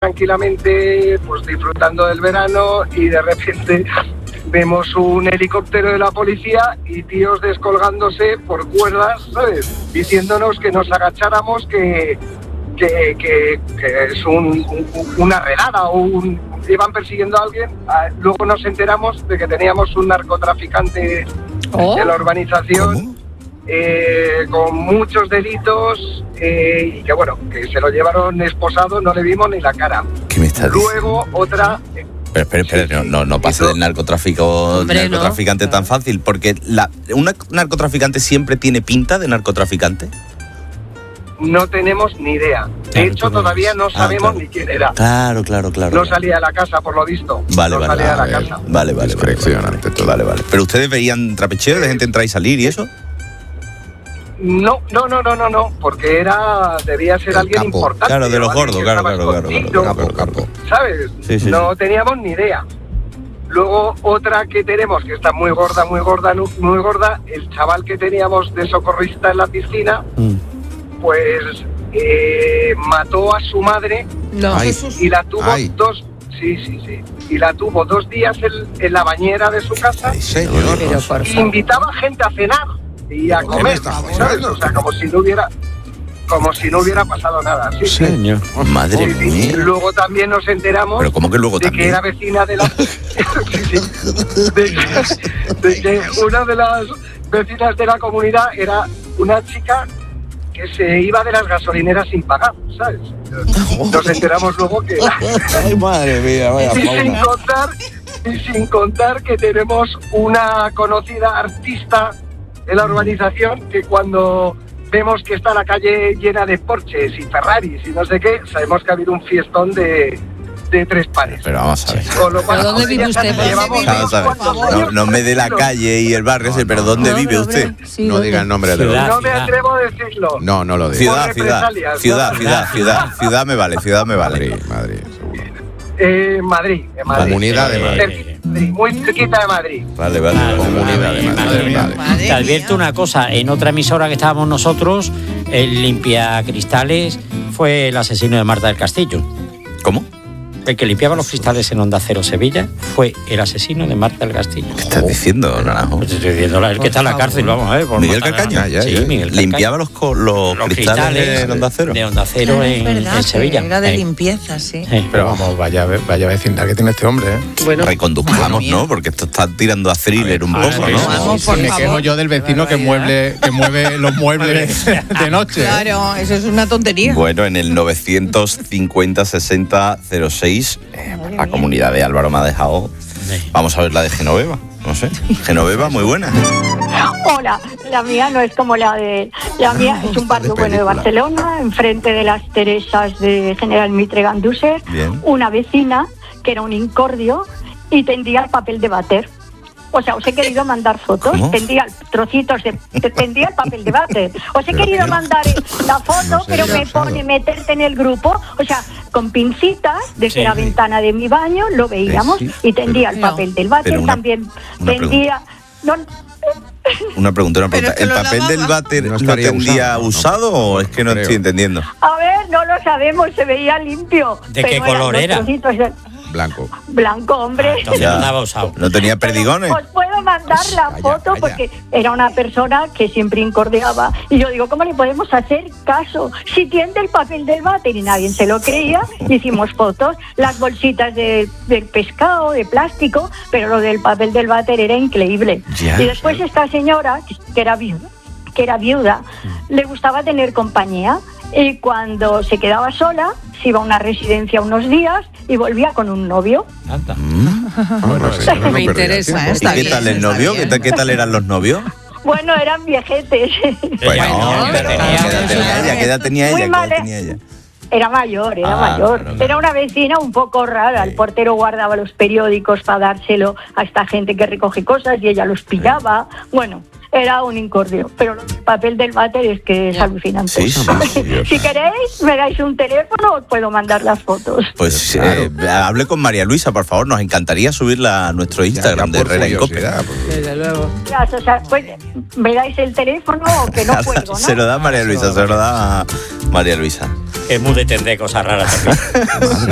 tranquilamente, pues disfrutando del verano, y de repente vemos un helicóptero de la policía y tíos descolgándose por cuerdas, ¿sabes? Diciéndonos que nos agacháramos, que es una redada o iban persiguiendo a alguien. Luego nos enteramos de que teníamos un narcotraficante de la urbanización con muchos delitos y que bueno, que se lo llevaron esposado, no le vimos ni la cara. ¿Qué me estás Luego diciendo? otra... Espera, no pase del narcotraficante tan fácil, porque ¿un narcotraficante siempre tiene pinta de narcotraficante? No tenemos ni idea. De hecho, todavía no sabemos ni quién era. Claro. No salía de la casa, por lo visto. Vale. Salía de la casa. Vale. Discrecionante todo. Vale. ¿Pero ustedes veían trapecheo de gente entrar y salir y eso? No, porque debía ser alguien capo. importante. Claro, de los gordos, claro. Capo. ¿Sabes? Sí. No teníamos ni idea. Luego otra que tenemos, que está muy gorda, el chaval que teníamos de socorrista en la piscina, pues mató a su madre y la tuvo y la tuvo 2 días en la bañera de su casa. Ay, señor. Y invitaba gente a cenar y a comer, ¿sabes? O sea, como si no hubiera pasado nada. Sí, Señor. Madre mía. Luego también nos enteramos. ¿Pero cómo que luego de también? que era vecina de la de que una de las vecinas de la comunidad era una chica que se iba de las gasolineras sin pagar, ¿sabes? Nos enteramos luego que... Ay, madre mía, vaya fauna. Y sin contar que tenemos una conocida artista en la urbanización que cuando vemos que está la calle llena de Porsches y Ferraris y no sé qué, sabemos que ha habido un fiestón de 3 pares. Pero vamos a ver. ¿Pero dónde vive usted? Vamos a ver. No me dé la calle y el barrio ese, pero ¿dónde vive usted? No diga el nombre de los... No me atrevo a decirlo. No lo diga. Ciudad me vale. Madrid, seguro. Madrid. Comunidad de Madrid. Muy cerquita de Madrid. Vale. Comunidad de Madrid. Te advierto una cosa, en otra emisora que estábamos nosotros, el limpiacristales fue el asesino de Marta del Castillo. ¿Cómo? El que limpiaba los cristales en Onda Cero Sevilla fue el asesino de Marta del Castillo. ¿Qué estás diciendo, Naranjo? Pues estoy diciendo el que está en la cárcel, vamos a ver. ¿Miguel Calcaño? Sí, Miguel Calcaño. ¿Limpiaba los cristales en Onda Cero? De Onda Cero en Sevilla. Era de limpieza, sí. Pero vamos, vaya vecindad que tiene este hombre, ¿eh? Bueno, reconduzcamos, ¿no? Porque esto está tirando a thriller un poco, ¿no? Vamos, por me favor. quejo yo del vecino que mueve los muebles de noche. Claro, eso es una tontería. Bueno, en el 950 60 06 la comunidad de Álvaro me ha dejado. Vamos a ver la de Genoveva, no sé. Genoveva, muy buena. Hola, la mía no es como la de él. La mía es un barrio bueno de Barcelona, enfrente de las Teresas de General Mitre Gandúser. Bien. Una vecina que era un incordio y tendía el papel de váter. O sea, os he querido mandar fotos, ¿Cómo? tendía el papel de váter. Os he querido mandar la foto, pero me pone meterte en el grupo. O sea, con pincitas desde la ventana de mi baño lo veíamos y tendía el papel del váter. También tendía... Una pregunta. Pero es que ¿El lo papel lavaba. del váter No lo estaría tendía usado, usado o es que no Creo. estoy entendiendo? A ver, no lo sabemos, se veía limpio. ¿De pero qué color eran era? los trocitos de- Blanco. Blanco, hombre. Entonces no estaba usado. ¿No tenía perdigones? Os puedo mandar la foto porque era una persona que siempre incordiaba. Y yo digo, ¿cómo le podemos hacer caso? Si tiende el papel del váter y nadie se lo creía, hicimos fotos, las bolsitas de pescado, de plástico, pero lo del papel del váter era increíble. Ya. Y después esta señora, que era viuda, le gustaba tener compañía. Y cuando se quedaba sola, se iba a una residencia unos días y volvía con un novio. Anda. Bueno, sí, no Me perdía interesa, tiempo. ¿eh? Está ¿Y qué bien, tal el está novio? bien. ¿Qué tal eran los novios? Bueno, eran viejetes. Bueno, pero ¿qué edad tenía Muy ella? mal, ¿Qué edad tenía ella? Era mayor. Claro. Era una vecina un poco rara. El portero guardaba los periódicos para dárselo a esta gente que recoge cosas y ella los pillaba. Bueno, era un incordio. Pero el papel del váter es que es alucinante. Sí. Si queréis, me dais un teléfono, os puedo mandar las fotos. Pues hable con María Luisa, por favor. Nos encantaría subirla a nuestro Instagram de por Herrera en Cope. curiosidad, pues. Desde luego. O sea, pues, me dais el teléfono o que no cuelgo, ¿no? Se lo da María Luisa, se lo da María Luisa. Es muy de tender cosas raras también.